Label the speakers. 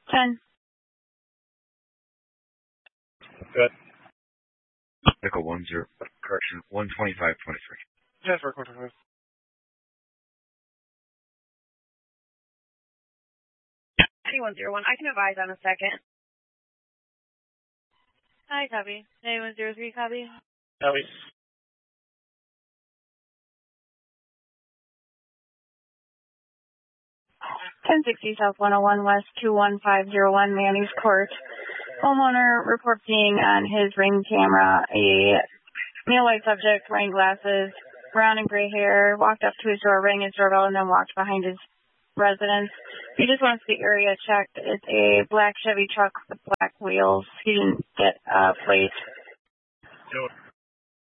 Speaker 1: 10.
Speaker 2: Good.
Speaker 3: Vehicle 12523.
Speaker 2: Yes, for 125.
Speaker 1: T101, I can advise on a second.
Speaker 4: Hi, copy. 9103, copy.
Speaker 2: Copy.
Speaker 1: 1060 South 101 West 21501 Manny's Court. Homeowner reports seeing on his ring camera a male white subject wearing glasses, brown and gray hair, walked up to his door, rang his doorbell, and then walked behind his residence. He just wants the area checked. It's a black Chevy truck with black wheels. He didn't get a plate.